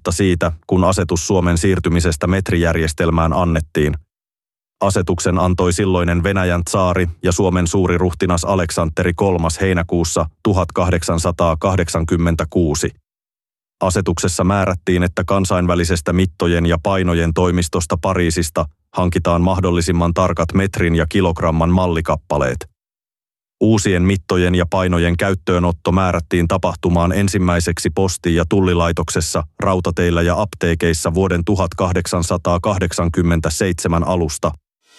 vuotta siitä, kun asetus Suomen siirtymisestä metrijärjestelmään annettiin. Asetuksen antoi silloinen Venäjän tsaari ja Suomen suuriruhtinas Aleksanteri III heinäkuussa 1886. Asetuksessa määrättiin, että kansainvälisestä mittojen ja painojen toimistosta Pariisista hankitaan mahdollisimman tarkat metrin ja kilogramman mallikappaleet. Uusien mittojen ja painojen käyttöönotto määrättiin tapahtumaan ensimmäiseksi posti- ja tullilaitoksessa, rautateillä ja apteekeissa vuoden 1887 alusta.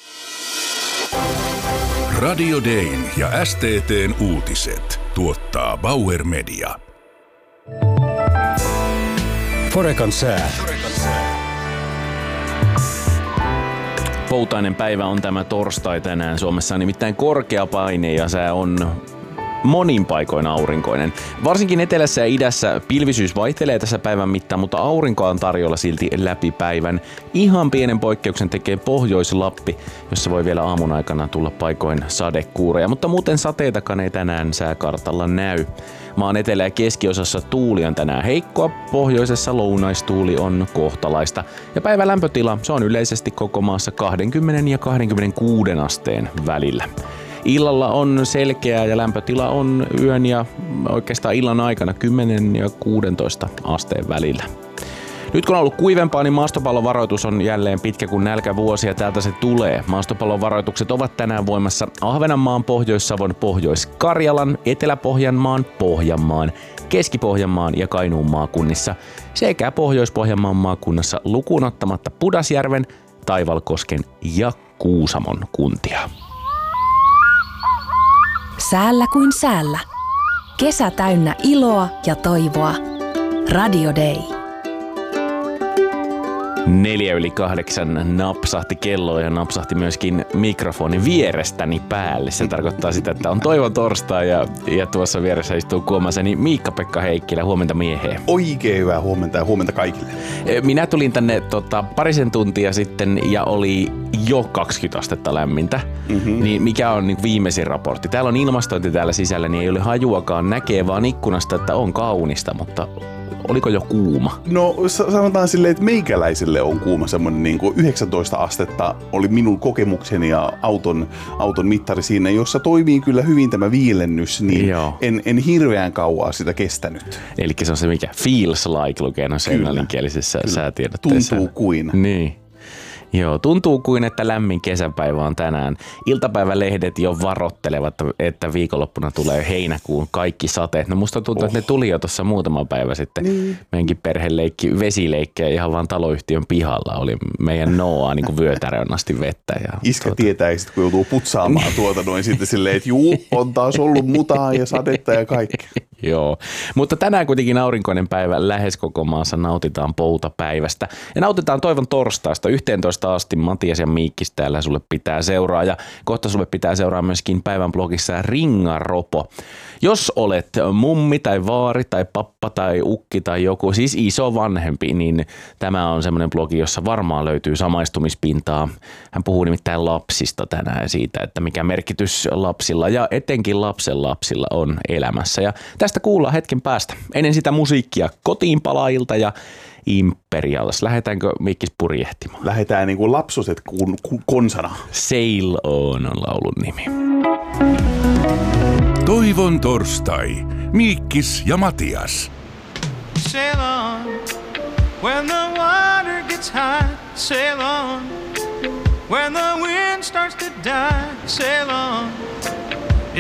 Radio Dayn ja STT:n uutiset tuottaa Bauer Media. Forecan sää. Poutainen päivä on tämä torstai tänään. Suomessa on nimittäin korkea paine ja sää on monin paikoin aurinkoinen. Varsinkin etelässä ja idässä pilvisyys vaihtelee tässä päivän mittaan, mutta aurinkoa on tarjolla silti läpi päivän. Ihan pienen poikkeuksen tekee Pohjois-Lappi, jossa voi vielä aamun aikana tulla paikoin sadekuureja, mutta muuten sateitakaan ei tänään sääkartalla näy. Maan etelä- ja keskiosassa tuuli on tänään heikkoa, pohjoisessa lounaistuuli on kohtalaista ja päivän lämpötila se on yleisesti koko maassa 20 ja 26 asteen välillä. Illalla on selkeää ja lämpötila on yön ja oikeastaan illan aikana 10 ja 16 asteen välillä. Nyt kun on ollut kuivempaa, niin maastopallovaroitus on jälleen pitkä kuin nälkävuosi ja täältä se tulee. Maastopallovaroitukset ovat tänään voimassa Ahvenanmaan, Pohjois-Savon, Pohjois-Karjalan, Etelä-Pohjanmaan, Pohjanmaan, Keski-Pohjanmaan ja Kainuun maakunnissa sekä Pohjois-Pohjanmaan maakunnassa lukuun ottamatta Pudasjärven, Taivalkosken ja Kuusamon kuntia. Säällä kuin säällä. Kesä täynnä iloa ja toivoa. Radio Day. 7:04 napsahti kello ja napsahti myöskin mikrofoni vierestäni päälle. Se tarkoittaa sitä, että on toivon torstai ja tuossa vieressä istuu kuomaseni Miikka-Pekka Heikkilä. Huomenta mieheen. Oikein hyvää huomenta ja huomenta kaikille. Minä tulin tänne parisen tuntia sitten ja oli jo 20 astetta lämmintä. Niin mikä on niin viimeisin raportti? Täällä on ilmastointi täällä sisällä, niin ei ole hajuakaan. Näkee vaan ikkunasta, että on kaunista, mutta oliko jo kuuma? No sanotaan silleen, että meikäläiselle on kuuma semmoinen niin kuin 19 astetta oli minun kokemukseni ja auton mittari siinä, jossa toimii kyllä hyvin tämä viilennys, niin en hirveän kauaa sitä kestänyt. Eli se on se mikä feels like lukee noissa englanninkielisessä säätiedotteessa. Tuntuu kuin. Niin. Joo, tuntuu kuin, että lämmin kesäpäivä on tänään. Iltapäivälehdet jo varoittelevat, että viikonloppuna tulee heinäkuun kaikki sateet. No musta tuntuu, että ne tuli jo tuossa muutama päivä sitten. Niin. Meidänkin perheleikki vesileikkejä ihan vaan taloyhtiön pihalla. Oli meidän Noaa niin kuin vyötärön asti vettä. Ja Iskä tietää, kun joutuu putsaamaan noin sitten silleen, että on taas ollut mutaa ja sadetta ja kaikkea. Joo, mutta tänään kuitenkin aurinkoinen päivä lähes koko maassa nautitaan poutapäivästä. Ja nautitaan toivon torstaista 11 asti. Matias ja Miikkis täällä sulle pitää seuraa ja kohta sulle pitää seuraa myöskin päivän blogissa Ringaropo. Jos olet mummi tai vaari tai pappa tai ukki tai joku, siis iso vanhempi, niin tämä on semmoinen blogi, jossa varmaan löytyy samaistumispintaa. Hän puhuu nimittäin lapsista tänään ja siitä, että mikä merkitys lapsilla ja etenkin lapsenlapsilla on elämässä. Ja tästä kuullaan hetken päästä. Ennen sitä musiikkia Kotiinpalaajilta ja Imperials. Lähdetäänkö Mikkis purjehtimaan? Lähdetään niin kuin lapsoset konsana. Sail On laulun nimi. Toivon torstai. Miikkis ja Matias. Sail on when the water gets high. Sail on when the wind starts to die. Sail on